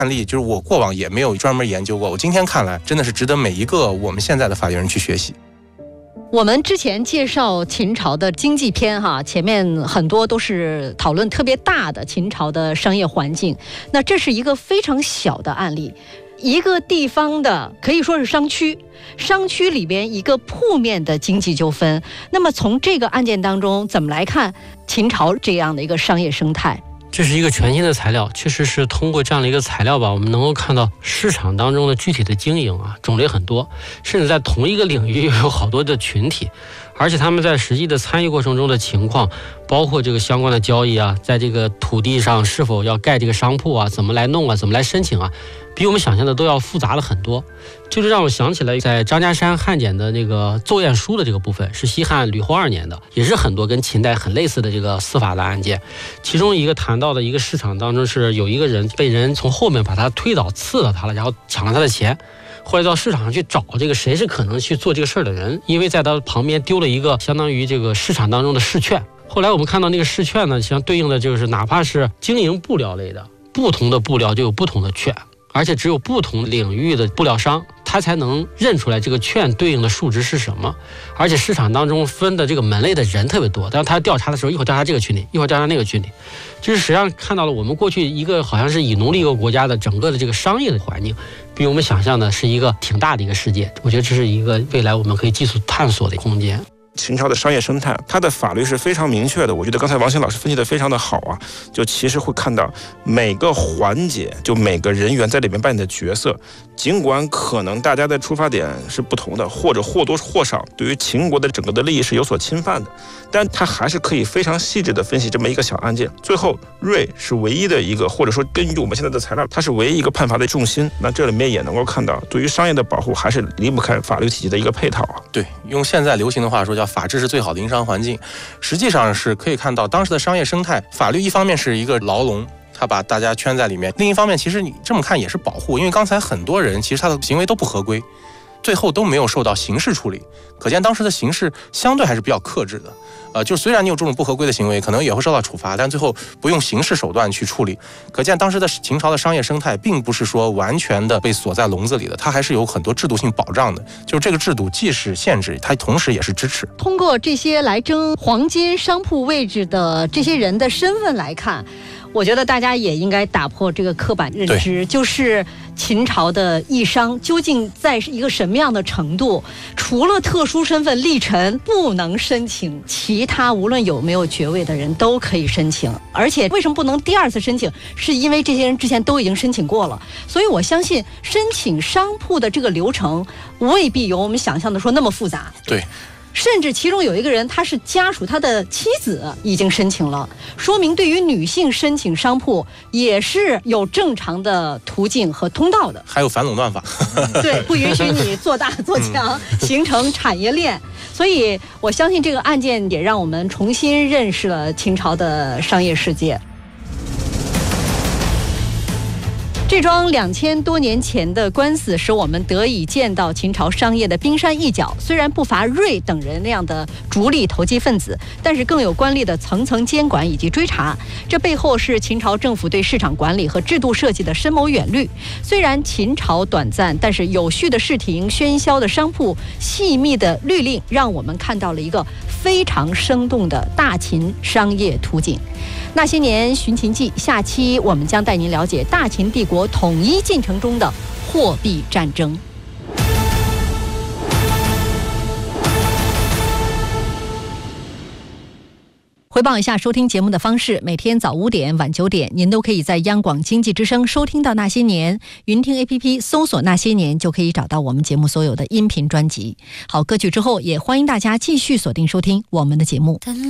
案例，就是我过往也没有专门研究过，我今天看来真的是值得每一个我们现在的法律人去学习。 我们之前介绍秦朝的经济篇前面很多都是讨论特别大的秦朝的商业环境，那这是一个非常小的案例，一个地方的可以说是商区里边一个铺面的经济纠纷。那么从这个案件当中怎么来看秦朝这样的一个商业生态？ 这是一个全新的材料，确实是通过这样的一个材料吧，我们能够看到市场当中的具体的经营种类很多，甚至在同一个领域有好多的群体，而且他们在实际的参与过程中的情况，包括这个相关的交易在这个土地上是否要盖这个商铺怎么来弄怎么来申请比我们想象的都要复杂了很多。就是让我想起来在张家山汉简的那个奏验书的这个部分，是西汉吕后2年的，也是很多跟秦代很类似的这个司法的案件。其中一个谈到的一个市场当中，是有一个人被人从后面把他推倒刺了他了，然后抢了他的钱，后来到市场上去找这个谁是可能去做这个事儿的人，因为在他旁边丢了一个相当于这个市场当中的试券。后来我们看到那个试券呢，相对应的就是哪怕是经营布料类的，不同的布料就有不同的券，而且只有不同领域的布料商他才能认出来这个券对应的数值是什么。而且市场当中分的这个门类的人特别多，但是他调查的时候一会儿调查这个群体，一会儿调查那个群体，就是实际上看到了我们过去一个好像是以奴隶一个国家的整个的这个商业的环境，比我们想象的是一个挺大的一个世界。我觉得这是一个未来我们可以继续探索的空间。 秦朝的商业生态，它的法律是非常明确的。我觉得刚才王鑫老师分析的非常的好就其实会看到每个环节，就每个人员在里面扮演的角色，尽管可能大家的出发点是不同的，或者或多或少对于秦国的整个的利益是有所侵犯的，但它还是可以非常细致的分析这么一个小案件。最后瑞是唯一的一个，或者说根据我们现在的材料，它是唯一一个判罚的重心。那这里面也能够看到对于商业的保护还是离不开法律体系的一个配套对，用现在流行的话说叫法治是最好的营商环境。实际上是可以看到当时的商业生态，法律一方面是一个牢笼，他把大家圈在里面，另一方面其实你这么看也是保护，因为刚才很多人其实他的行为都不合规，最后都没有受到刑事处理，可见当时的刑事相对还是比较克制的。就虽然你有这种不合规的行为，可能也会受到处罚，但最后不用刑事手段去处理。可见当时的秦朝的商业生态并不是说完全的被锁在笼子里的，它还是有很多制度性保障的。就是这个制度既是限制，它同时也是支持。 通过这些来争黄金商铺位置的这些人的身份来看，我觉得大家也应该打破这个刻板认知，就是秦朝的义商究竟在一个什么样的程度，除了特殊身份力臣不能申请，其他无论有没有爵位的人都可以申请。而且为什么不能第2次申请，是因为这些人之前都已经申请过了。所以我相信申请商铺的这个流程未必有我们想象的说那么复杂。 对， 甚至其中有一个人他是家属，他的妻子已经申请了，说明对于女性申请商铺也是有正常的途径和通道的， 还有反垄断法对，不允许你做大做强形成产业链。所以我相信这个案件也让我们重新认识了秦朝的商业世界。这桩2000多年前的官司使我们得以见到秦朝商业的冰山一角，虽然不乏瑞等人那样的逐利投机分子，但是更有官吏的层层监管以及追查。这背后是秦朝政府对市场管理和制度设计的深谋远虑。虽然秦朝短暂，但是有序的市庭、喧嚣的商铺、细密的律令，让我们看到了一个非常生动的大秦商业图景。那些年寻秦记，下期我们将带您了解大秦帝国统一进程中的货币战争。回报一下收听节目的方式，每天早5点、晚9点，您都可以在央广经济之声收听到那些年，云听 APP 搜索那些年就可以找到我们节目所有的音频专辑。好，歌曲之后也欢迎大家继续锁定收听我们的节目。